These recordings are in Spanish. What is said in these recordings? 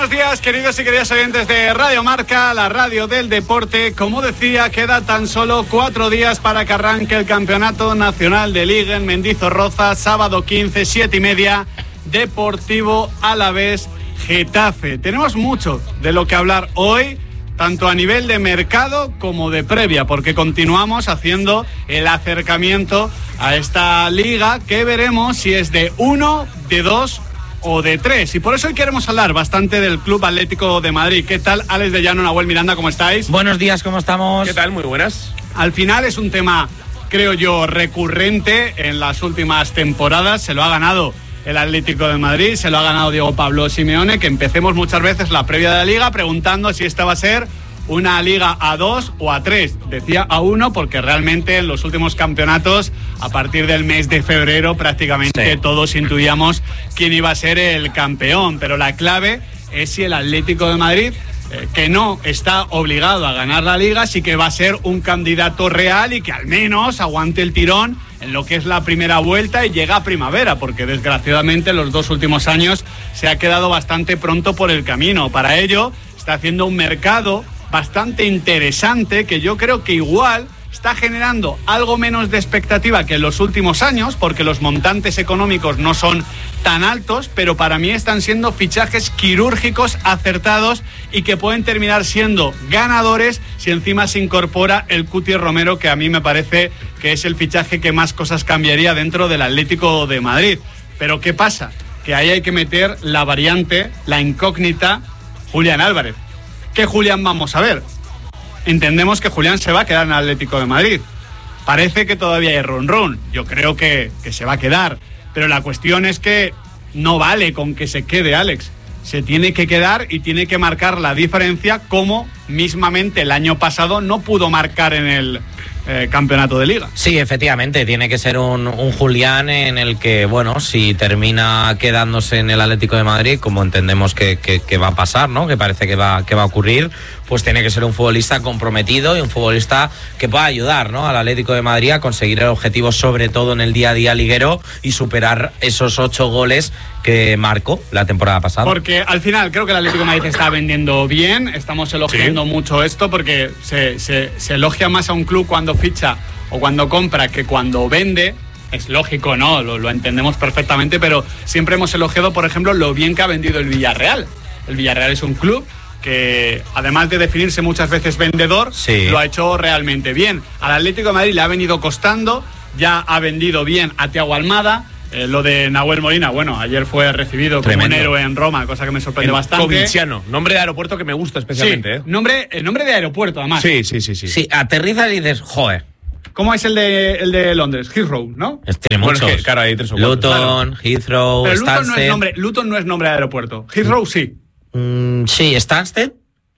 buenos días, queridos y queridas oyentes de Radio Marca, la radio del deporte. Como decía, queda tan solo 4 días para que arranque el Campeonato Nacional de Liga en Mendizorroza, sábado 15, 7:30, Deportivo Alavés Getafe. Tenemos mucho de lo que hablar hoy, tanto a nivel de mercado como de previa, porque continuamos haciendo el acercamiento a esta liga que veremos si es de 1, de 2 o de 3. Y por eso hoy queremos hablar bastante del Club Atlético de Madrid. ¿Qué tal, Alex de Llano, Nahuel Miranda? ¿Cómo estáis? Buenos días, ¿cómo estamos? ¿Qué tal? Muy buenas. Al final es un tema, creo yo, recurrente en las últimas temporadas. Se lo ha ganado el Atlético de Madrid, se lo ha ganado Diego Pablo Simeone, que empecemos muchas veces la previa de la liga preguntando si esta va a ser una liga a 2 o a 3. Decía a 1 porque realmente en los últimos campeonatos, a partir del mes de febrero, prácticamente todos intuíamos quién iba a ser el campeón. Pero la clave es si el Atlético de Madrid, que no está obligado a ganar la liga, sí que va a ser un candidato real y que al menos aguante el tirón en lo que es la primera vuelta y llega a primavera, porque desgraciadamente los 2 últimos años se ha quedado bastante pronto por el camino. Para ello está haciendo un mercado bastante interesante que yo creo que igual está generando algo menos de expectativa que en los últimos años, porque los montantes económicos no son tan altos, pero para mí están siendo fichajes quirúrgicos acertados y que pueden terminar siendo ganadores si encima se incorpora el Cuti Romero, que a mí me parece que es el fichaje que más cosas cambiaría dentro del Atlético de Madrid. Pero ¿qué pasa? Que ahí hay que meter la variante, la incógnita, Julián Álvarez. ¿Qué Julián vamos a ver? Entendemos que Julián se va a quedar en el Atlético de Madrid. Parece que todavía hay run. Yo creo que se va a quedar. Pero la cuestión es que no vale con que se quede, Alex. Se tiene que quedar y tiene que marcar la diferencia, como mismamente el año pasado no pudo marcar en el campeonato de liga. Sí, efectivamente, tiene que ser un Julián en el que, bueno, si termina quedándose en el Atlético de Madrid, como entendemos que va a pasar, ¿no? Que parece que va a ocurrir, pues tiene que ser un futbolista comprometido y un futbolista que pueda ayudar, ¿no?, al Atlético de Madrid a conseguir el objetivo, sobre todo en el día a día liguero, y superar esos 8 goles que marcó la temporada pasada. Porque al final creo que el Atlético de Madrid está vendiendo bien, estamos elogiando mucho esto, porque se elogia más a un club cuando ficha o cuando compra que cuando vende. Es lógico, ¿no? Lo entendemos perfectamente, pero siempre hemos elogiado, por ejemplo, lo bien que ha vendido el Villarreal. El Villarreal es un club que, además de definirse muchas veces vendedor, lo ha hecho realmente bien. Al Atlético de Madrid le ha venido costando, ya ha vendido bien a Thiago Almada. Lo de Nahuel Molina, bueno, ayer fue recibido como un héroe en Roma, cosa que me sorprende bastante. Covinciano, nombre de aeropuerto que me gusta especialmente. Sí, nombre de aeropuerto, además. Sí. Sí, aterrizas y dices, joder. ¿Cómo es el de Londres? Heathrow, ¿no? Tiene muchos. Es que, claro, hay 3 o 4. Luton, Heathrow, pero Stansted. Luton no es nombre de aeropuerto. Heathrow sí. Sí, Stansted.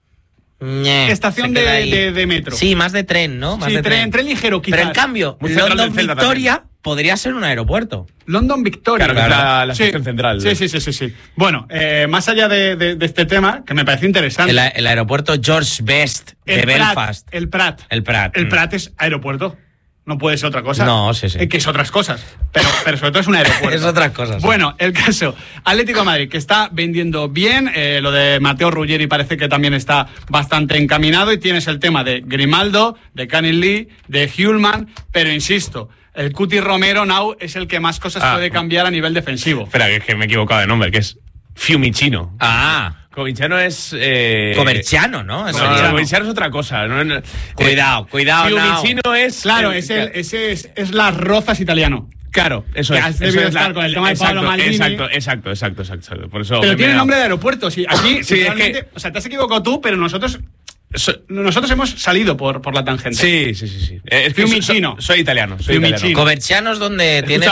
Estación de metro. Sí, más de tren, ¿no? Más sí, de tren ligero quizás. Pero en cambio, London Victoria podría ser un aeropuerto. London Victoria. Claro. La estación central. Sí. Bueno, más allá de este tema, que me parece interesante. El aeropuerto George Best de Belfast. El Prat. El Prat es aeropuerto. No puede ser otra cosa. No, sí. Que es otras cosas. Pero sobre todo es un aeropuerto. Es otras cosas. Bueno, el caso. Atlético de Madrid, que está vendiendo bien. Lo de Matteo Ruggeri parece que también está bastante encaminado. Y tienes el tema de Grimaldo, de Canning Lee, de Hjulman. Pero insisto, el Cuti Romero now es el que más cosas puede cambiar a nivel defensivo. Espera, que me he equivocado de nombre, que es Fiumicino. Covinciano es... Coverciano, ¿no? Covinciano es otra cosa. No. Cuidado. Fiumicino es... Claro, ese es Las Rozas italiano. Claro, eso es. Has debido estar con el tema de Pablo Maldini. Exacto. Por eso pero tiene nombre de aeropuerto. Sí, aquí, sí, realmente, o sea, te has equivocado tú, pero nosotros hemos salido por la tangente. Sí. Fiumicino. Soy italiano. Coverciano es donde tiene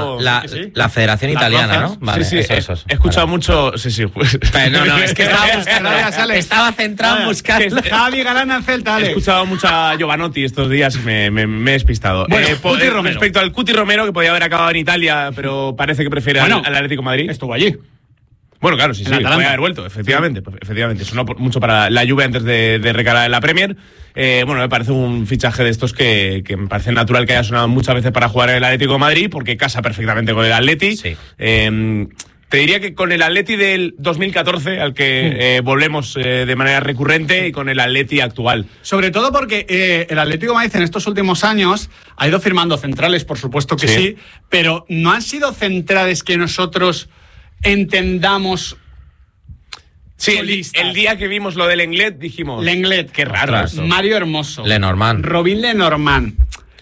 la Federación Italiana, ¿no? Vale, sí. Eso. He escuchado mucho... Sí. No, es que estaba centrado en buscar. Javi Galán al Celta, He escuchado mucho a Giovanotti estos días y me he despistado. Bueno, Cuti Romero. Respecto al Cuti Romero, que podía haber acabado en Italia, pero parece que prefiere al Atlético de Madrid. Estuvo allí. Bueno, claro, sí, puede haber vuelto, efectivamente. Sonó mucho para la Juve antes de recalar en la Premier. Me parece un fichaje de estos que me parece natural que haya sonado muchas veces para jugar en el Atlético de Madrid, porque casa perfectamente con el Atleti. Sí. Te diría que con el Atleti del 2014, al que volvemos de manera recurrente, y con el Atleti actual. Sobre todo porque el Atlético de Madrid en estos últimos años ha ido firmando centrales, por supuesto que sí, pero no han sido centrales que nosotros entendamos. Sí, el día que vimos lo de Lenglet dijimos... Lenglet, qué raro eso. Mario Hermoso. Lenormand. Robin Lenormand.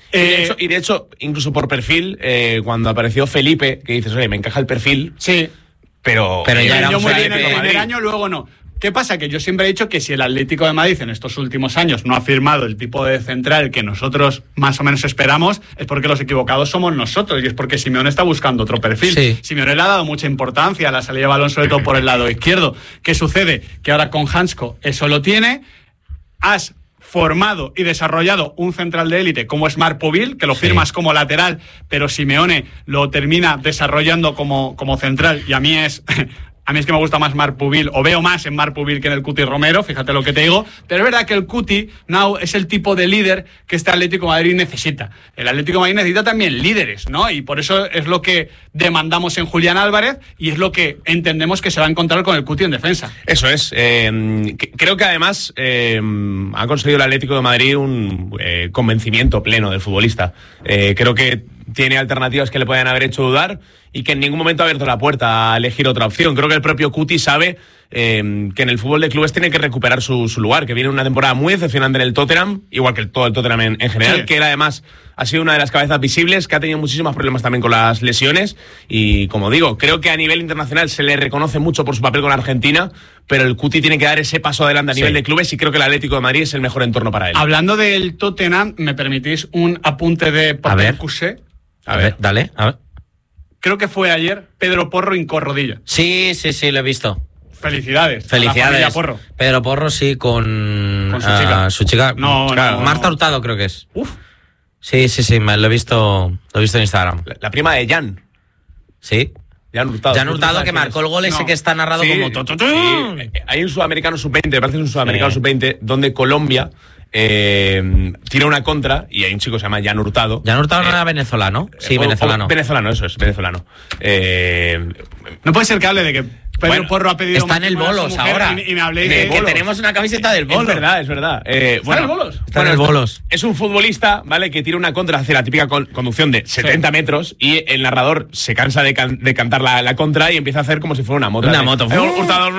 Y de hecho, incluso por perfil, cuando apareció Felipe, que dices, oye, me encaja el perfil... Sí. Pero ya era un muy bien Felipe. el primer año, luego no. ¿Qué pasa? Que yo siempre he dicho que si el Atlético de Madrid en estos últimos años no ha firmado el tipo de central que nosotros más o menos esperamos, es porque los equivocados somos nosotros, y es porque Simeone está buscando otro perfil. Sí. Simeone le ha dado mucha importancia a la salida de balón, sobre todo por el lado izquierdo. ¿Qué sucede? Que ahora con Hansko eso lo tiene. Has formado y desarrollado un central de élite como es Marpovil, que lo firmas como lateral, pero Simeone lo termina desarrollando como central, y a mí es que me gusta más Marpovil, o veo más en Marpovil que en el Cuti Romero, fíjate lo que te digo, pero es verdad que el Cuti now es el tipo de líder que este Atlético de Madrid necesita. El Atlético de Madrid necesita también líderes, ¿no? Y por eso es lo que demandamos en Julián Álvarez, y es lo que entendemos que se va a encontrar con el Cuti en defensa. Eso es. Creo que además ha conseguido el Atlético de Madrid un convencimiento pleno del futbolista. Creo que tiene alternativas que le pueden haber hecho dudar y que en ningún momento ha abierto la puerta a elegir otra opción. Creo que el propio Cuti sabe que en el fútbol de clubes tiene que recuperar su lugar, que viene una temporada muy decepcionante en el Tottenham, igual que todo el Tottenham en general, que él además ha sido una de las cabezas visibles, que ha tenido muchísimos problemas también con las lesiones, y como digo, creo que a nivel internacional se le reconoce mucho por su papel con Argentina, pero el Cuti tiene que dar ese paso adelante a nivel de clubes, y creo que el Atlético de Madrid es el mejor entorno para él. Hablando del Tottenham, ¿me permitís un apunte de Patrick Cuché? A ver, dale, a ver. Creo que fue ayer, Pedro Porro hincó rodilla. Sí, lo he visto. Felicidades. A la familia Porro. Pedro Porro, sí, con su chica. No, Marta Hurtado creo que es. Uf. Sí, lo he visto en Instagram. La prima de Jan. Sí. Jan Hurtado, que marcó el gol ese que está narrado como... Sí. Hay un sudamericano sub-20, me parece que es un sudamericano sub-20, donde Colombia tira una contra, y hay un chico que se llama Jan Hurtado. Jan Hurtado no era venezolano. Sí, venezolano. Venezolano, eso es, venezolano. No puede ser que hable de que Pedro Porro ha pedido... Está en el Bolos ahora. Y me habléis de que tenemos una camiseta del Bolos. Es verdad. ¿Está en el Bolos? Está en el Bolos. Es un futbolista, ¿vale?, que tira una contra, hace la típica conducción de 70 metros, y el narrador se cansa de cantar la contra y empieza a hacer como si fuera una moto. Una moto. Hurtado.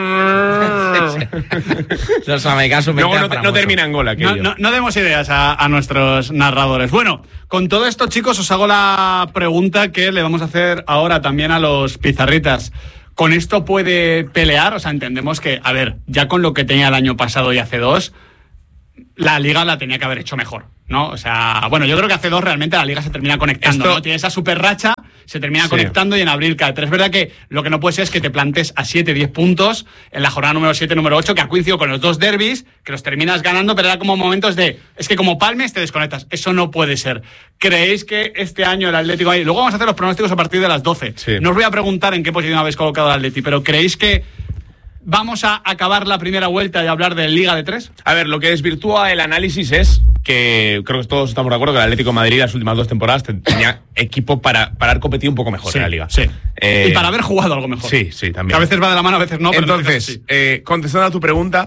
Los americanos no termina en gol aquello. No demos ideas a nuestros narradores. Bueno, con todo esto, chicos, os hago la pregunta que le vamos a hacer ahora también a los pizarritas. ¿Con esto puede pelear? O sea, entendemos que, a ver, ya con lo que tenía el año pasado y hace 2, la Liga la tenía que haber hecho mejor, ¿no? O sea, bueno, yo creo que hace 2 realmente la Liga se termina conectando, ¿no? Tiene esa super racha, se termina conectando y en abril cae. Pero es verdad que lo que no puede ser es que te plantes a 7, 10 puntos en la jornada número 7, número 8, que ha coincidido con los 2 derbis, que los terminas ganando, pero era como momentos de... Es que como palmes te desconectas. Eso no puede ser. ¿Creéis que este año el Atlético... Luego vamos a hacer los pronósticos a partir de las 12. Sí. No os voy a preguntar en qué posición habéis colocado al Atleti, pero ¿creéis que vamos a acabar la primera vuelta y hablar de Liga de 3? A ver, lo que desvirtúa el análisis es que creo que todos estamos de acuerdo que el Atlético de Madrid las últimas 2 temporadas tenía equipo para haber competido un poco mejor en la Liga. Sí. Y para haber jugado algo mejor. Sí, también. Que a veces va de la mano, a veces no. Entonces, contestando a tu pregunta,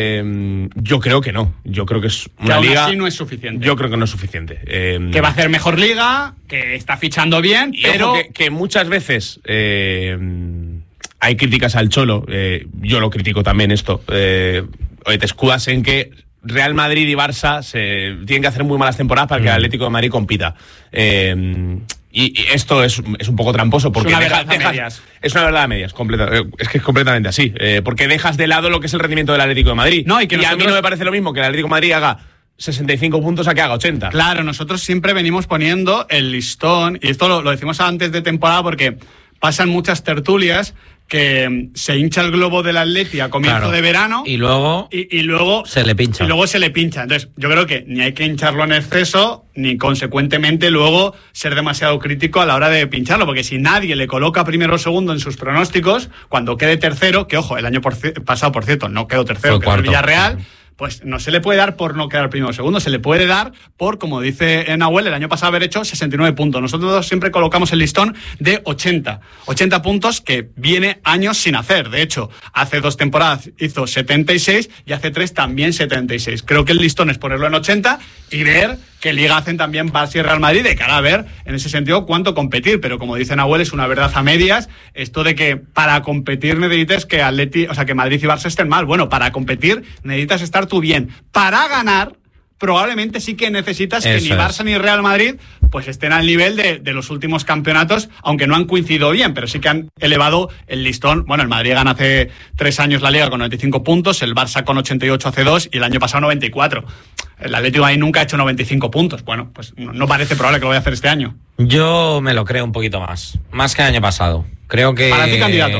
yo creo que no. Yo creo que es una que liga... así no es suficiente. Yo creo que no es suficiente. Que va a hacer mejor liga, que está fichando bien, pero... que muchas veces... hay críticas al Cholo, yo lo critico también esto. Te escudas en que Real Madrid y Barça tienen que hacer muy malas temporadas para que el Atlético de Madrid compita. Y esto es un poco tramposo, porque es una verdad a medias. Es una verdad a medias, es que es completamente así. Porque dejas de lado lo que es el rendimiento del Atlético de Madrid. No, y a mí no me parece lo mismo que el Atlético de Madrid haga 65 puntos a que haga 80. Claro, nosotros siempre venimos poniendo el listón, y esto lo decimos antes de temporada porque pasan muchas tertulias que se hincha el globo del Atleti a comienzo de verano y luego se le pincha. Y luego se le pincha. Entonces, yo creo que ni hay que hincharlo en exceso, ni consecuentemente luego ser demasiado crítico a la hora de pincharlo, porque si nadie le coloca primero o segundo en sus pronósticos, cuando quede tercero, que ojo, el año pasado, por cierto, no quedó tercero, quedó el Villarreal, pues no se le puede dar por no quedar primero o segundo, se le puede dar por, como dice Nahuel, el año pasado haber hecho 69 puntos. Nosotros siempre colocamos el listón de 80 puntos, que viene años sin hacer. De hecho, hace 2 temporadas hizo 76 y hace 3 también 76. Creo que el listón es ponerlo en 80 y ver qué liga hacen también Barça y Real Madrid, de cara a ver, en ese sentido, cuánto competir. Pero como dice Nahuel, es una verdad a medias esto de que para competir necesites que que Madrid y Barça estén mal. Bueno, para competir necesitas estar tú bien. Para ganar, probablemente sí que necesitas que ni Barça ni Real Madrid pues estén al nivel de los últimos campeonatos, aunque no han coincidido bien, pero sí que han elevado el listón. Bueno, el Madrid gana hace 3 años la Liga con 95 puntos, el Barça con 88 hace 2 y el año pasado 94. El Atlético ahí nunca ha hecho 95 puntos. Bueno, pues no parece probable que lo vaya a hacer este año. Yo me lo creo un poquito más que el año pasado. Creo que... ¿Para ti candidato?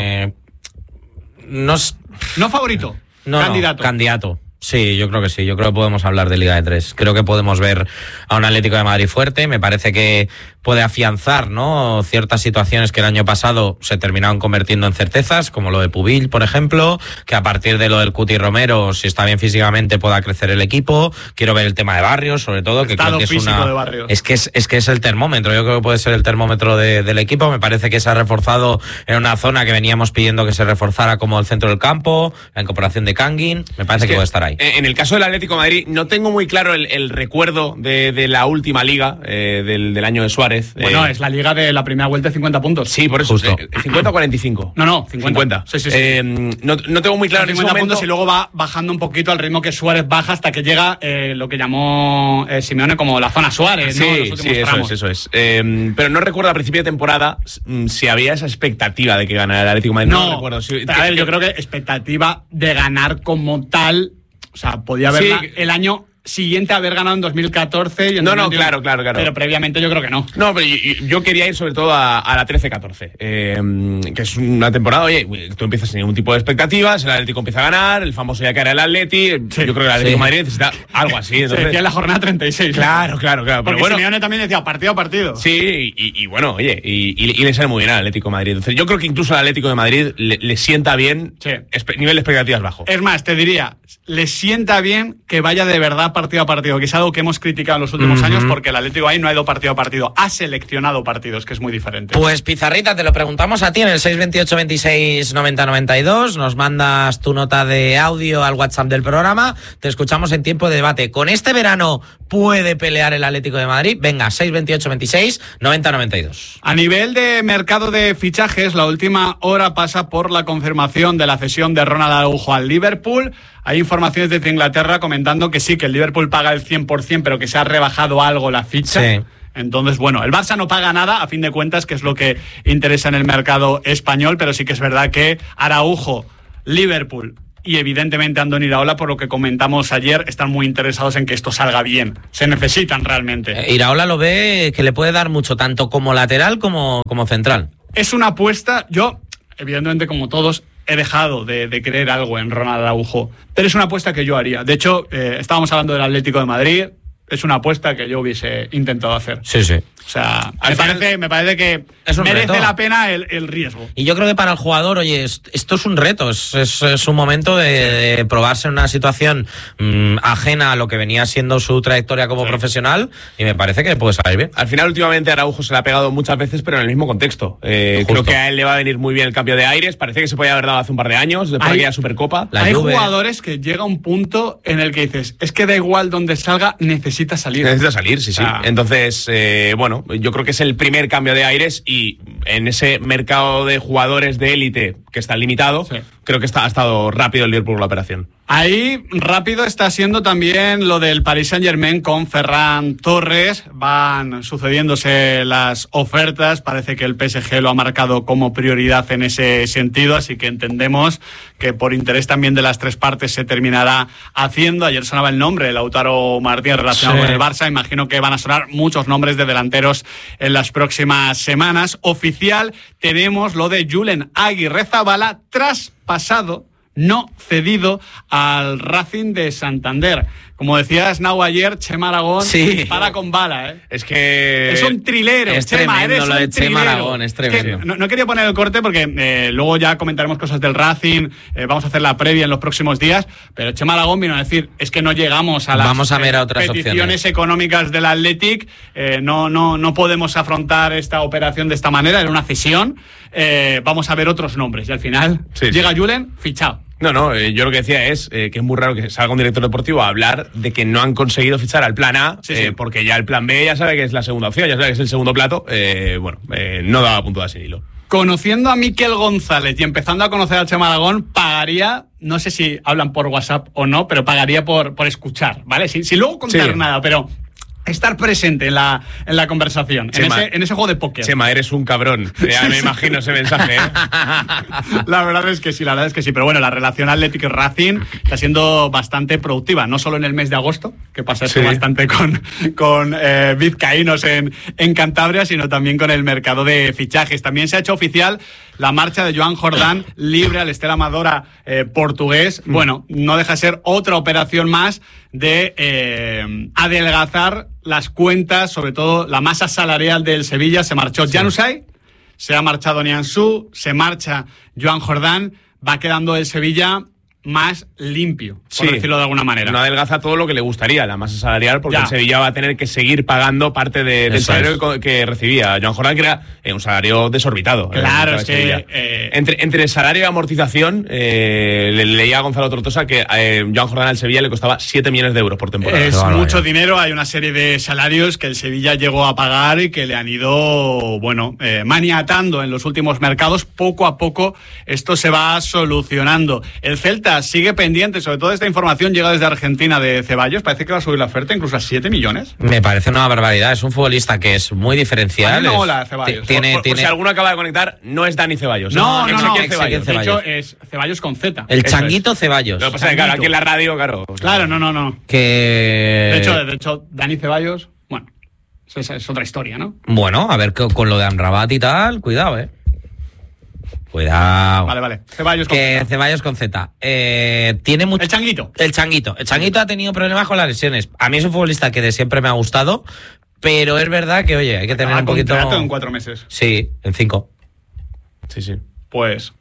No favorito, candidato. Candidato. Sí, yo creo que sí. Yo creo que podemos hablar de Liga de 3. Creo que podemos ver a un Atlético de Madrid fuerte. Me parece que puede afianzar, ¿no?, ciertas situaciones que el año pasado se terminaron convirtiendo en certezas, como lo de Pubil, por ejemplo, que a partir de lo del Cuti Romero, si está bien físicamente, pueda crecer el equipo. Quiero ver el tema de Barrios, sobre todo, que creo que es es que es el termómetro. Yo creo que puede ser el termómetro del equipo. Me parece que se ha reforzado en una zona que veníamos pidiendo que se reforzara, como el centro del campo, la incorporación de Kangin. Me parece que puede estar ahí. En el caso del Atlético de Madrid, no tengo muy claro el recuerdo de la última liga, del año de Suárez. Bueno, es la liga de la primera vuelta de 50 puntos. Sí, por eso. Justo. 50 o 45. No, 50. Sí. No tengo muy claro en ese 50 momento. puntos y luego va bajando un poquito al ritmo que Suárez baja hasta que llega lo que llamó Simeone como la zona Suárez, ¿no? Los últimos tramos. Eso es. Pero no recuerdo a principio de temporada si había esa expectativa de que ganara el Atlético de Madrid. No recuerdo. A ver, yo creo que expectativa de ganar como tal, o sea, podía haberla el año siguiente haber ganado en 2014 y en 2021. Claro. Pero previamente yo creo que no. No, pero yo quería ir sobre todo a la 13-14, que es una temporada, oye, tú empiezas sin ningún tipo de expectativas, el Atlético empieza a ganar, el famoso ya que era el Atleti, yo creo que el Atlético de Madrid necesita algo así. Entonces... Se decía en la jornada 36. Claro. Pero porque bueno, Simeone también decía partido a partido. Sí, y bueno, oye, y le sale muy bien al Atlético de Madrid. Entonces yo creo que incluso al Atlético de Madrid le sienta bien nivel de expectativas bajo. Es más, te diría, le sienta bien que vaya de verdad partido a partido, que es algo que hemos criticado en los últimos años, porque el Atlético ahí no ha ido partido a partido, ha seleccionado partidos, que es muy diferente. Pues Pizarrita, te lo preguntamos a ti en el 628 26 90 92, nos mandas tu nota de audio al WhatsApp del programa, te escuchamos en tiempo de debate. ¿Con este verano puede pelear el Atlético de Madrid? Venga, 628 26 90 92. A nivel de mercado de fichajes, la última hora pasa por la confirmación de la cesión de Ronald Araujo al Liverpool. Hay informaciones desde Inglaterra comentando que sí, que el Liverpool paga el 100%, pero que se ha rebajado algo la ficha. Sí. Entonces, bueno, el Barça no paga nada, a fin de cuentas, que es lo que interesa en el mercado español, pero sí que es verdad que Araujo, Liverpool y evidentemente Andoni Iraola, por lo que comentamos ayer, están muy interesados en que esto salga bien. Se necesitan realmente. Iraola lo ve que le puede dar mucho, tanto como lateral como central. Es una apuesta, yo, evidentemente como todos, he dejado de creer algo en Ronald Araujo, pero es una apuesta que yo haría. De hecho, estábamos hablando del Atlético de Madrid, es una apuesta que yo hubiese intentado hacer. Sí. O sea, me parece que merece la pena el riesgo. Y yo creo que para el jugador, oye, esto es un reto, es un momento de probarse en una situación ajena a lo que venía siendo su trayectoria como profesional, y me parece que puede salir bien. Al final, últimamente, Araujo se le ha pegado muchas veces, pero en el mismo contexto. Creo que a él le va a venir muy bien el cambio de aires, parece que se podía haber dado hace un par de años, después de aquella Supercopa. Hay jugadores que llega un punto en el que dices, es que da igual donde salga, necesita salir. Necesita salir, sí. Entonces, bueno, yo creo que es el primer cambio de aires, y en ese mercado de jugadores de élite que está limitado, creo que ha estado rápido el Liverpool la operación. Ahí rápido está siendo también lo del Paris Saint-Germain con Ferran Torres. Van sucediéndose las ofertas. Parece que el PSG lo ha marcado como prioridad en ese sentido, así que entendemos que por interés también de las tres partes se terminará haciendo. Ayer sonaba el nombre de Lautaro Martínez relacionado con el Barça. Imagino que van a sonar muchos nombres de delanteros en las próximas semanas. Oficial, tenemos lo de Julen Aguirrezabala traspasado. no cedido al Racing de Santander. Como decías, Nau, ayer, Chema Aragón para con bala, ¿eh? Es que... Es un trilero, es Chema, tremendo lo de Chema Aragón, es tremendo. Que no quería poner el corte porque luego ya comentaremos cosas del Racing, vamos a hacer la previa en los próximos días, pero Chema Aragón vino a decir, es que no llegamos a las ver a otras peticiones opciones económicas del Athletic, no podemos afrontar esta operación de esta manera, era una cesión, vamos a ver otros nombres. Y al final llega Julen, fichado. No, yo lo que decía es que es muy raro que salga un director deportivo a hablar de que no han conseguido fichar al plan A, porque ya el plan B ya sabe que es la segunda opción, ya sabe que es el segundo plato, no daba puntada sin hilo. Conociendo a Miquel González y empezando a conocer a Chema Aragón, pagaría, no sé si hablan por WhatsApp o no, pero pagaría por escuchar, ¿vale? Sin luego contar nada, pero... estar presente en la conversación, Chema, en ese juego de póker. Chema, eres un cabrón. Ya me imagino ese mensaje, ¿eh? La verdad es que sí. Pero bueno, la relación Athletic y Racing está siendo bastante productiva, no solo en el mes de agosto, que pasa esto bastante con vizcaínos en Cantabria, sino también con el mercado de fichajes. También se ha hecho oficial la marcha de Joan Jordán libre al Stella Amadora portugués. Bueno, no deja de ser otra operación más de adelgazar las cuentas, sobre todo la masa salarial del Sevilla. Se marchó Januzaj, se ha marchado Nianzú, se marcha Joan Jordán, va quedando el Sevilla más limpio, por decirlo de alguna manera. No adelgaza todo lo que le gustaría, la masa salarial, porque el Sevilla va a tener que seguir pagando parte del salario que recibía Joan Jordán, que era un salario desorbitado. Claro, es que... Entre el salario y amortización, le leía a Gonzalo Tortosa que Joan Jordán al Sevilla le costaba 7 millones de euros por temporada. Es mucho dinero, hay una serie de salarios que el Sevilla llegó a pagar y que le han ido, maniatando en los últimos mercados. Poco a poco esto se va solucionando. El Celta sigue pendiente, sobre todo esta información llega desde Argentina de Ceballos, parece que va a subir la oferta incluso a 7 millones. Me parece una barbaridad, es un futbolista que es muy diferencial. No, la Ceballos. Por si alguno acaba de conectar, no es Dani Ceballos. No, Ceballos. De hecho, es Ceballos con Z. El Changuito Ceballos. Lo que pasa es que, claro, aquí en la radio, Claro, no. Que... De hecho, Dani Ceballos, es otra historia, ¿no? Bueno, a ver con lo de Amrabat y tal, cuidado, Cuidado. Vale. Ceballos con Z. Ceballos con Z. Tiene mucho... El Changuito. El Changuito ha tenido problemas con las lesiones. A mí es un futbolista que de siempre me ha gustado, pero es verdad que, oye, hay que tener un poquito... contrato en 4 meses. Sí, en 5. Sí. Pues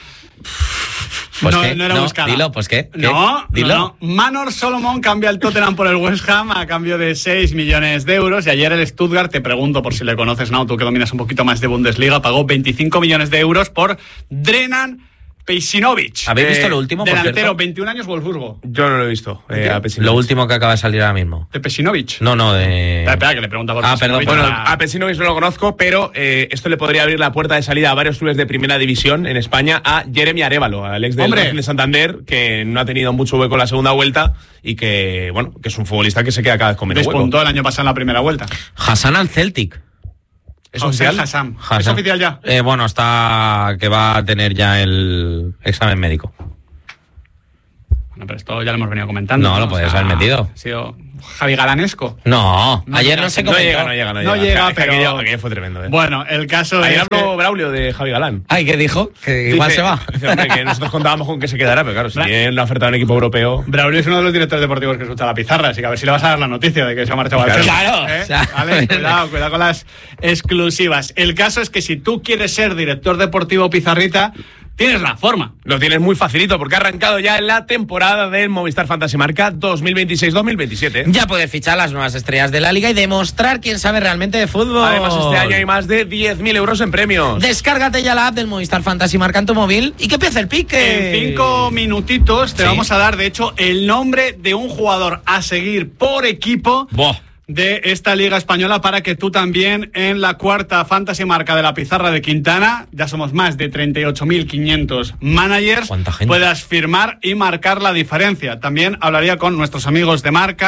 no era buscada. Dilo, pues ¿qué? Dilo. No. Manor Solomon cambia el Tottenham por el West Ham a cambio de 6 millones de euros. Y ayer el Stuttgart, te pregunto por si le conoces, ¿no? Tú que dominas un poquito más de Bundesliga, pagó 25 millones de euros por Drenan Pejcinovic. ¿Habéis visto lo último, por delantero, cierto? 21 años, Wolfsburgo. Yo no lo he visto. Lo último que acaba de salir ahora mismo. ¿De Pejinovic? No, de... Espera, que le pregunta por perdón. Bueno, a Pejinovic no lo conozco, pero esto le podría abrir la puerta de salida a varios clubes de primera división en España, a Jeremy Arévalo, al ex del Racing de Santander, que no ha tenido mucho hueco en la segunda vuelta y que, que es un futbolista que se queda cada vez con menos hueco. Despuntó el año pasado en la primera vuelta. Hassan al Celtic. ¿Es oficial? Hassan. ¿Es oficial ya? Está que va a tener ya el examen médico. Bueno, pero esto ya lo hemos venido comentando. No, lo podías haber metido. Ha sido Javi Galanesco. No, ayer no se comentó. No llega, pero aquello fue tremendo. Bueno, el caso ayer es habló Braulio de Javi Galán. Ay, ¿qué dijo? Que igual se va. Que nosotros contábamos con que se quedará, pero claro, si tiene la oferta de un equipo europeo... Braulio es uno de los directores deportivos que escucha la pizarra, así que a ver si le vas a dar la noticia de que se ha marchado al Celta. Claro. Vale, cuidado con las exclusivas. El caso es que si tú quieres ser director deportivo pizarrita, tienes la forma. Lo tienes muy facilito porque ha arrancado ya la temporada del Movistar Fantasy Marca 2026-2027. Ya puedes fichar las nuevas estrellas de la liga y demostrar quién sabe realmente de fútbol. Además, este año hay más de 10.000 euros en premios. Descárgate ya la app del Movistar Fantasy Marca en tu móvil y que empiece el pique. En 5 minutitos te vamos a dar, de hecho, el nombre de un jugador a seguir por equipo. De esta Liga Española para que tú también en la cuarta Fantasy Marca de la pizarra de Quintana, ya somos más de 38.500 managers, puedas firmar y marcar la diferencia. También hablaría con nuestros amigos de Marca,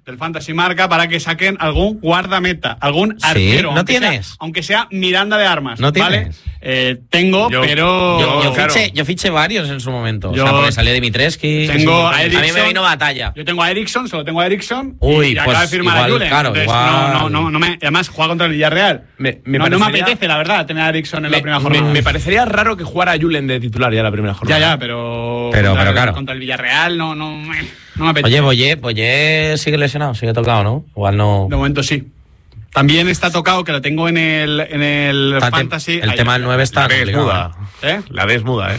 del Fantasy Marca para que saquen algún guardameta, algún arquero. ¿No tienes? Aunque sea Miranda de Armas. ¿No ¿vale? tienes? Tengo, yo fiché varios en su momento. Porque salió Dimitrescu. Tengo a Eriksson. A mí me vino batalla. Yo tengo a Eriksson, solo tengo a Eriksson. Uy, y acaba de firmar a Julen. Claro, no me, además juega contra el Villarreal. No me apetece, la verdad, tener a Eriksson en la primera jornada. Me parecería raro que jugara Julen de titular ya la primera jornada. Ya, pero claro. Contra el Villarreal no me apetece. Oye, Boyé sigue lesionado, sigue tocado, ¿no? Igual no. De momento sí. También está tocado, que lo tengo en el Fantasy. El tema del 9 está complicado. La D es muda,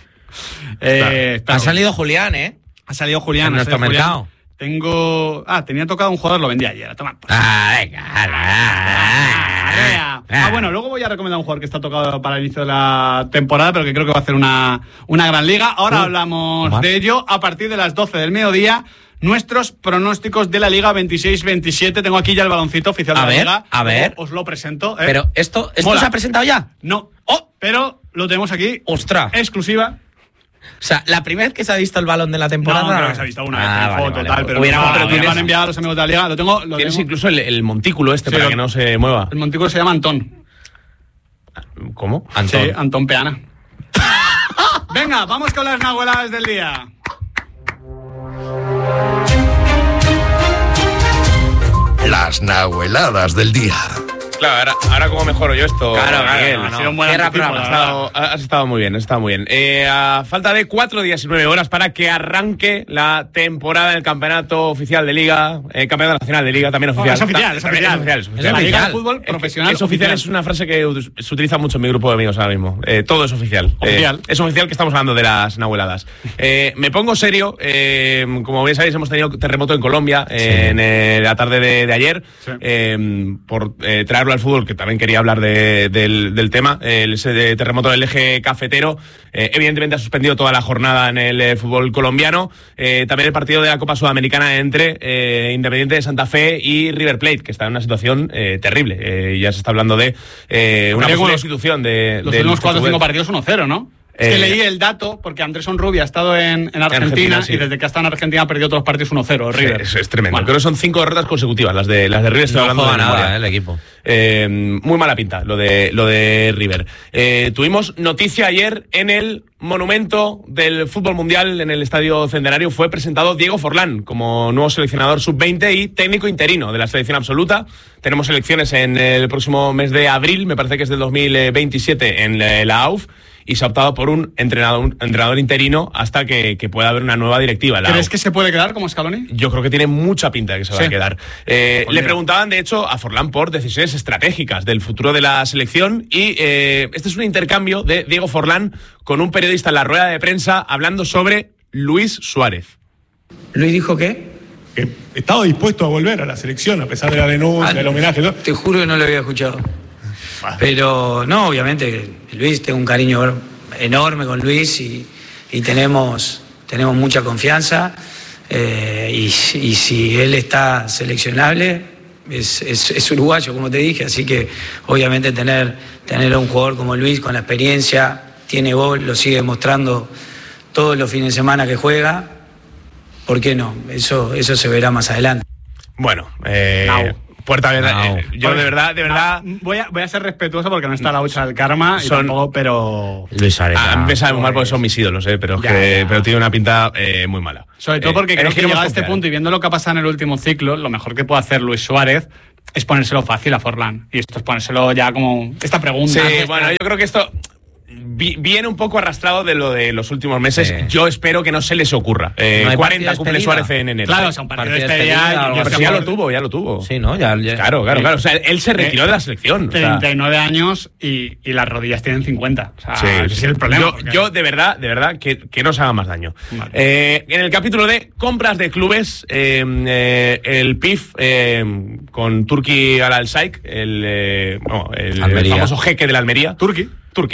Ha salido Julián, ¿eh? Ha salido Julián. En nuestro mercado. Tenía tocado un jugador, lo vendí ayer. Toma. Bueno, luego voy a recomendar un jugador que está tocado para el inicio de la temporada, pero que creo que va a hacer una gran liga. Ahora hablamos de ello a partir de las 12 del mediodía. Nuestros pronósticos de la Liga 26-27. Tengo aquí ya el baloncito oficial de la Liga. A ver. Os lo presento. Pero ¿esto se ha presentado ya? No. Pero lo tenemos aquí. ¡Ostras! Exclusiva. O sea, la primera vez que se ha visto el balón de la temporada. No, creo que se ha visto una vez en foto, tal, pero me han enviado a los amigos de la Liga. Lo tengo. Tienes incluso el montículo para que no se mueva. El montículo se llama Antón. ¿Cómo? Antón. Sí, Antón Peana. Venga, vamos con las nahueladas del día. Las nahueladas del día. Claro, ahora cómo mejoro yo esto. Claro, Miguel. Ha sido un buen programa. Has estado muy bien, A falta de 4 días y 9 horas para que arranque la temporada del campeonato oficial de Liga, campeonato nacional de Liga, también oficial. Es oficial. La Liga de Fútbol Profesional. Es oficial, es una frase que se utiliza mucho en mi grupo de amigos ahora mismo. Todo es oficial. Es oficial que estamos hablando de las nahueladas. Me pongo serio. Como bien sabéis, hemos tenido terremoto en Colombia en la tarde de ayer. Sí. Por traerlo al fútbol, que también quería hablar del tema. Ese terremoto del eje cafetero evidentemente ha suspendido toda la jornada en el fútbol colombiano. También el partido de la Copa Sudamericana entre Independiente de Santa Fe y River Plate, que está en una situación terrible. Ya se está hablando de una posible institución de los últimos 4 o 5 partidos 1-0, ¿no? Es que leí el dato, porque Andrés Onrubia ha estado en Argentina sí. Y desde que ha estado en Argentina ha perdido todos los partidos 1-0, River. Es tremendo. Bueno. Creo que son 5 derrotas consecutivas las de River. Estoy hablando de nada, el equipo. Muy mala pinta lo de River. Tuvimos noticia ayer en el monumento del fútbol mundial en el Estadio Centenario. Fue presentado Diego Forlán como nuevo seleccionador sub-20 y técnico interino de la selección absoluta. Tenemos elecciones en el próximo mes de abril, me parece que es del 2027 en la AUF. Y se ha optado por un entrenador interino hasta que pueda haber una nueva directiva. ¿Crees que se puede quedar como Scaloni? Yo creo que tiene mucha pinta de que se va a quedar. Le preguntaban, de hecho, a Forlán por decisiones estratégicas del futuro de la selección y este es un intercambio de Diego Forlán con un periodista en la rueda de prensa hablando sobre Luis Suárez. ¿Luis dijo qué? Que estaba dispuesto a volver a la selección a pesar de la denuncia, del homenaje. ¿No? Te juro que no lo había escuchado. Pero no, obviamente Luis, tengo un cariño enorme con Luis y tenemos mucha confianza y si él está seleccionable es uruguayo, como te dije, así que obviamente tener a un jugador como Luis con la experiencia, tiene gol, lo sigue demostrando todos los fines de semana que juega, ¿por qué no? Eso se verá más adelante. Bueno, puerta abierta. Yo de verdad. Voy a ser respetuoso porque no está la hucha del karma y tampoco, pero. Luis Suárez. Me sabe muy mal porque son mis ídolos, pero tiene una pinta muy mala. Sobre todo porque creo que llegado a este punto y viendo lo que ha pasado en el último ciclo, lo mejor que puede hacer Luis Suárez es ponérselo fácil a Forlán. Y esto es ponérselo ya como esta pregunta. Sí, bueno, yo creo que esto viene un poco arrastrado de lo de los últimos meses. Sí. Yo espero que no se les ocurra. 40 cumple Suárez en enero. Claro, o sea, un partido de despedida. Ya lo tuvo. Sí, ¿no? Ya. Claro. O sea, él se retiró de la selección. 39 años y las rodillas tienen 50. O sea, ese es el problema. Yo de verdad, que no se haga más daño. Vale. En el capítulo de compras de clubes, el PIF con Turki Al-Shaikh, el famoso jeque de la Almería. Turki.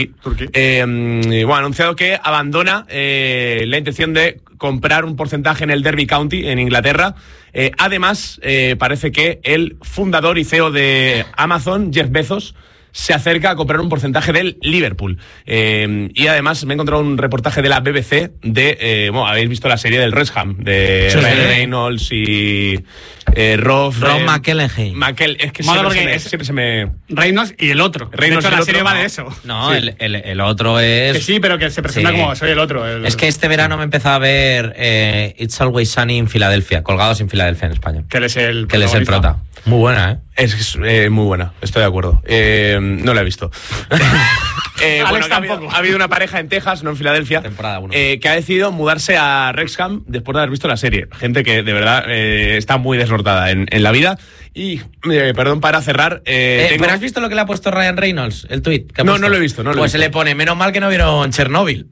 Ha anunciado que abandona la intención de comprar un porcentaje en el Derby County en Inglaterra. Además, parece que el fundador y CEO de Amazon, Jeff Bezos, se acerca a comprar un porcentaje del Liverpool. Y además me he encontrado un reportaje de la BBC de, habéis visto la serie del Wrexham, de Ryan Reynolds y Rob McElhenney. Es que siempre se me... Reynolds y el otro. Reynolds, de hecho, la serie va no. de eso. No, Sí. el otro es... Que sí, pero que se presenta como soy el otro. Es que este verano me he empezado a ver It's Always Sunny en Filadelfia, Colgados en Filadelfia en España. Que él es el prota. Muy buena, ¿eh? Es muy buena, estoy de acuerdo. No la he visto. Bueno, ha habido una pareja en Texas, no en Filadelfia, Temporada 1. que ha decidido mudarse a Wrexham después de haber visto la serie. Gente que de verdad está muy desnortada en la vida. Y, perdón, para cerrar... ¿Pero has visto lo que le ha puesto Ryan Reynolds? El tuit. No lo he visto. Pues se le pone, menos mal que no vieron Chernobyl.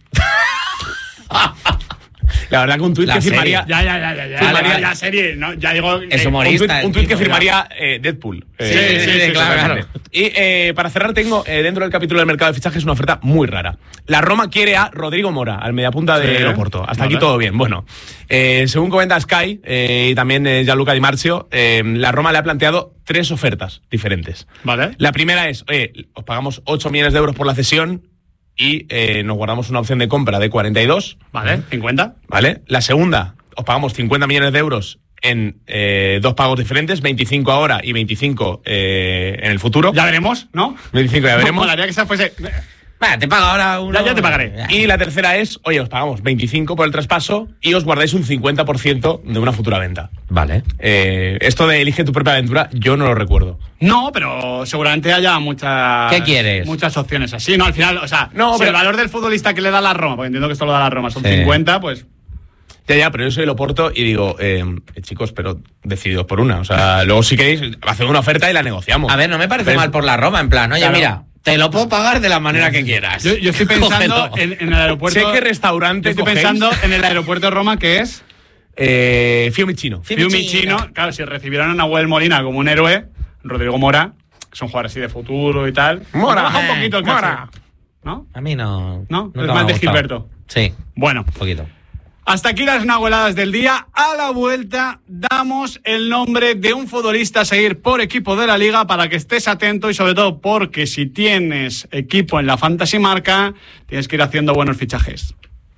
La verdad que un tuit que firmaría... Ya serie, ¿no? Ya digo... Es humorista. Un tuit que firmaría Deadpool. Sí, claro. Y para cerrar tengo, dentro del capítulo del mercado de fichajes, una oferta muy rara. La Roma quiere a Rodrigo Mora, al mediapunta de Oporto. Hasta aquí todo bien. Bueno, según comenta Sky y también Gianluca Di Marzio, la Roma le ha planteado 3 ofertas diferentes. Vale. La primera es, os pagamos 8 millones de euros por la cesión y nos guardamos una opción de compra de 42. Vale, 50. Vale. La segunda, os pagamos 50 millones de euros en 2 pagos diferentes, 25 ahora y 25 en el futuro. Ya veremos, ¿no? 25 ya veremos. Molaría que esa fuese... Te pago ahora uno. Ya te pagaré. Y la tercera es, os pagamos 25 por el traspaso y os guardáis un 50% de una futura venta. Vale. Esto de elige tu propia aventura, yo no lo recuerdo. No, pero seguramente haya muchas... ¿Qué quieres? Muchas opciones así, ¿no? Al final, o sea, No, si pero... el valor del futbolista que le da la Roma, porque entiendo que esto lo da la Roma, son Sí. 50, pues... Ya, pero yo soy el Oporto y digo, chicos, pero decididos por una. O sea, luego si queréis, haced una oferta y la negociamos. A ver, no me parece Pero mal por la Roma, en plan, oye, Claro. mira, te lo puedo pagar de la manera que quieras. Yo estoy pensando Cógelo. en el aeropuerto... Sé qué restaurante Estoy cogéis. pensando en el aeropuerto de Roma, que es... Fiumicino. Fiumicino. Claro, si recibieron a Nahuel Molina como un héroe, Rodrigo Mora, que son jugadores así de futuro y tal... Mora, baja un poquito el caché, Mora. ¿no? A mí no. ¿No? nunca Es me más ha de gustado. Gilberto. Sí, Bueno, un poquito. hasta aquí las nahueladas del día. A la vuelta damos el nombre de un futbolista a seguir por equipo de la Liga para que estés atento y sobre todo porque si tienes equipo en la Fantasy Marca, tienes que ir haciendo buenos fichajes.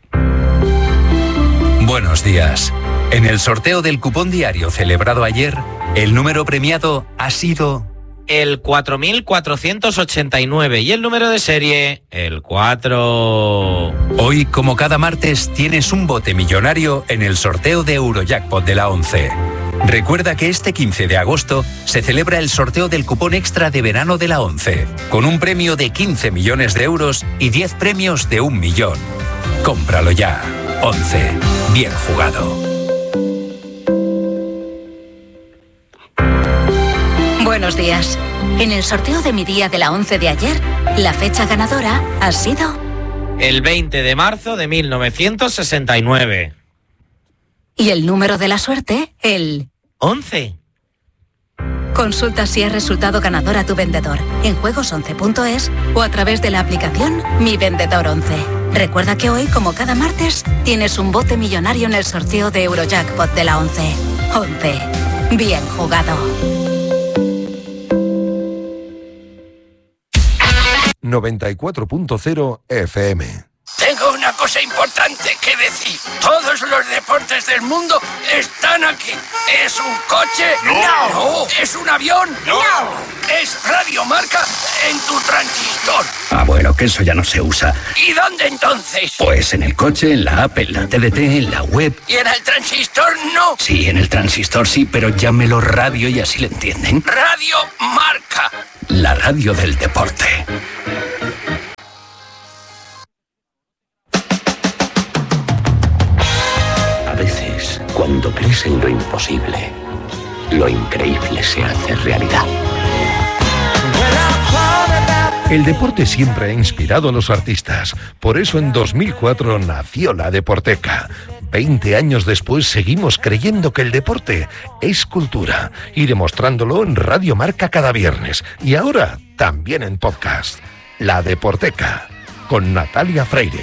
Buenos días. En el sorteo del cupón diario celebrado ayer, el número premiado ha sido... El 4489 y el número de serie, el 4. Hoy, como cada martes, tienes un bote millonario en el sorteo de Eurojackpot de la 11. Recuerda que este 15 de agosto se celebra el sorteo del cupón extra de verano de la 11, con un premio de 15 millones de euros y 10 premios de 1 millón. Cómpralo ya. 11. Bien jugado. Buenos días. En el sorteo de mi día de la 11 de ayer, la fecha ganadora ha sido... El 20 de marzo de 1969. Y el número de la suerte, el... 11. Consulta si es resultado ganador a tu vendedor en juegos11.es o a través de la aplicación Mi Vendedor 11. Recuerda que hoy, como cada martes, tienes un bote millonario en el sorteo de Eurojackpot de la 11. 11. Bien jugado. 94.0 FM. Tengo una cosa importante que decir. Todos los deportes del mundo están aquí. ¿Es un coche? No. ¿Es un avión? No. ¿Es Radio Marca en tu transistor? Ah, bueno, que eso ya no se usa. ¿Y dónde entonces? Pues en el coche, en la app, en la TDT, en la web. ¿Y en el transistor no? Sí, en el transistor sí, pero llámelo radio y así le entienden. Radio Marca. La radio del deporte. A veces, cuando crees en lo imposible, lo increíble se hace realidad. El deporte siempre ha inspirado a los artistas. Por eso en 2004 nació la Deporteca. 20 años después seguimos creyendo que el deporte es cultura y demostrándolo en Radio Marca cada viernes y ahora también en podcast. La Deporteca con Natalia Freire.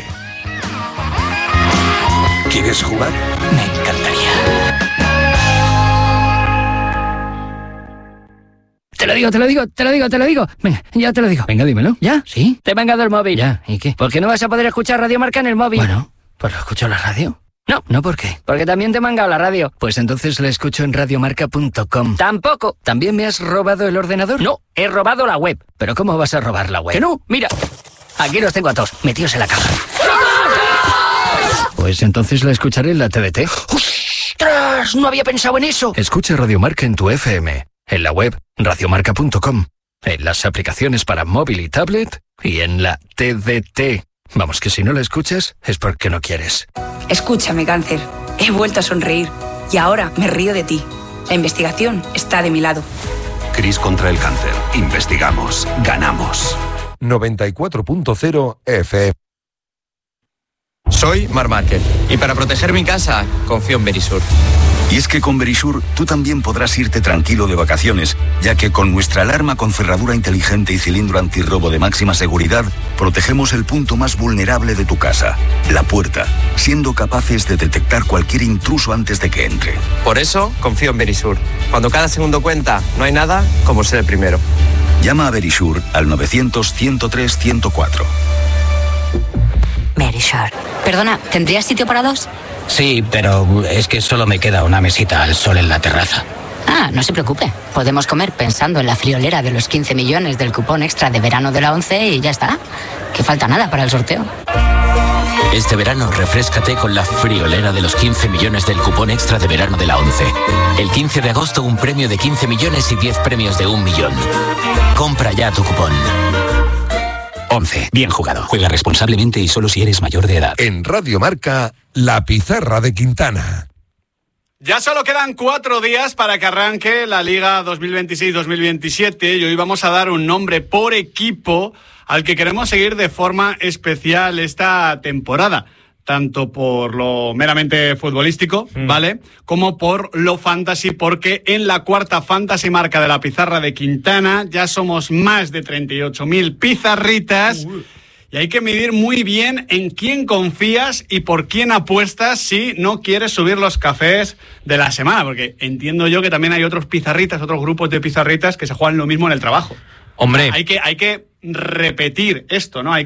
¿Quieres jugar? Me encantaría. Te lo digo. Venga, ya te lo digo. Venga, dímelo. ¿Ya? ¿Sí? Te he mangado el móvil. Ya, ¿y qué? ¿Por qué no vas a poder escuchar Radio Marca en el móvil? Bueno, pues lo escucho en la radio. No, ¿por qué? Porque también te he mangado la radio. Pues entonces la escucho en radiomarca.com. Tampoco. ¿También me has robado el ordenador? No, he robado la web. ¿Pero cómo vas a robar la web? Que no, mira. Aquí los tengo a todos, metidos en la caja. Pues entonces la escucharé en la TDT. ¡Ostras! No había pensado en eso. Escucha Radio Marca en tu FM, en la web radiomarca.com, en las aplicaciones para móvil y tablet y en la TDT. Vamos, que si no la escuchas es porque no quieres. Escúchame, cáncer. He vuelto a sonreír y ahora me río de ti. La investigación está de mi lado. CRIS contra el cáncer. Investigamos. Ganamos. 94.0 FM. Soy Marc Márquez y para proteger mi casa confío en Verisur. Y es que con Verisur tú también podrás irte tranquilo de vacaciones, ya que con nuestra alarma con cerradura inteligente y cilindro antirrobo de máxima seguridad, protegemos el punto más vulnerable de tu casa, la puerta, siendo capaces de detectar cualquier intruso antes de que entre. Por eso confío en Verisur. Cuando cada segundo cuenta, no hay nada como ser el primero. Llama a Verisur al 900-103-104. Verisur. Perdona, ¿tendrías sitio para dos? Sí, pero es que solo me queda una mesita al sol en la terraza. Ah, no se preocupe. Podemos comer pensando en la friolera de los 15 millones del cupón extra de verano de la ONCE y ya está. Que falta nada para el sorteo. Este verano refréscate con la friolera de los 15 millones del cupón extra de verano de la ONCE. El 15 de agosto un premio de 15 millones y 10 premios de 1 millón. Compra ya tu cupón. 11. Bien jugado. Juega responsablemente y solo si eres mayor de edad. En Radio Marca, La Pizarra de Quintana. Ya solo quedan 4 días para que arranque la Liga 2026-2027 y hoy vamos a dar un nombre por equipo al que queremos seguir de forma especial esta temporada, tanto por lo meramente futbolístico, ¿vale? Como por lo fantasy, porque en la cuarta fantasy marca de la Pizarra de Quintana ya somos más de 38.000 pizarritas. Y hay que medir muy bien en quién confías y por quién apuestas si no quieres subir los cafés de la semana, porque entiendo yo que también hay otros pizarritas, otros grupos de pizarritas que se juegan lo mismo en el trabajo. Hombre, hay que repetir esto, ¿no?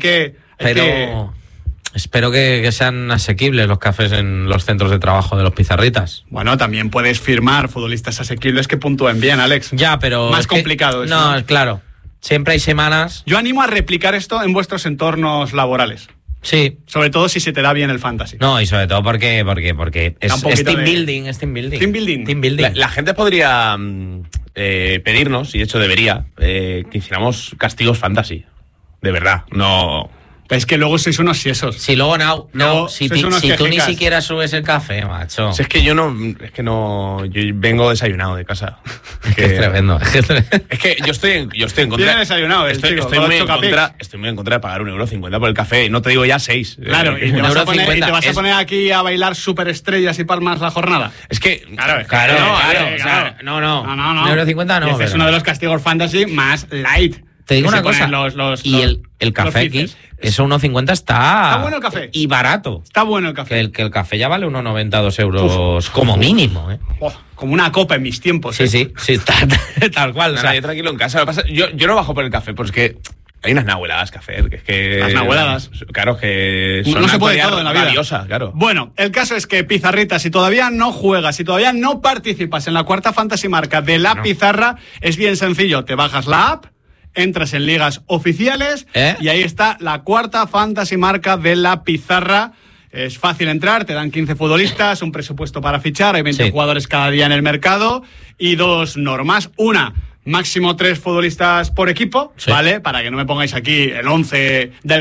Espero que sean asequibles los cafés en los centros de trabajo de los pizarritas. Bueno, también puedes firmar futbolistas asequibles que puntúen bien, Alex. Ya, pero más complicado eso. No, claro. Siempre hay semanas. Yo animo a replicar esto en vuestros entornos laborales. Sí. Sobre todo si se te da bien el fantasy. No, y sobre todo porque es team building, es team building. Team building. La gente podría pedirnos, y de hecho debería, que hiciéramos castigos fantasy. De verdad, no... Es que luego sois unos siesos. Si luego si tú ni siquiera subes el café, macho. Si es que yo vengo desayunado de casa. Es que es tremendo. Es que yo estoy en contra. Tiene desayunado, estoy muy en contra de pagar €1.50 por el café. No te digo ya 6. Claro, y te vas a poner aquí a bailar superestrellas y palmas la jornada. Es que... Claro. No. €1.50 no. Este es uno de los castigos fantasy más light. Te digo una cosa. El café aquí, eso 1.50 está bueno el café. Y barato. Está bueno el café. Que el café ya vale 1,90, €2 como mínimo, ¿eh? Como una copa en mis tiempos. Sí, tal cual. Nada, yo tranquilo en casa. Lo que pasa, yo no bajo por el café porque hay unas nahueladas café. Las nahueladas. Claro, que son no se puede todo en la vida. Rabiosa, claro. Bueno, el caso es que, Pizarrita, si todavía no juegas, si todavía no participas en la cuarta fantasy marca de la Pizarra, es bien sencillo. Te bajas la app, entras en ligas oficiales y ahí está la cuarta fantasy marca de la Pizarra. Es fácil entrar, te dan 15 futbolistas, un presupuesto para fichar, hay 20 jugadores cada día en el mercado y 2 normas. Una, máximo 3 futbolistas por equipo, ¿vale? Para que no me pongáis aquí el 11 del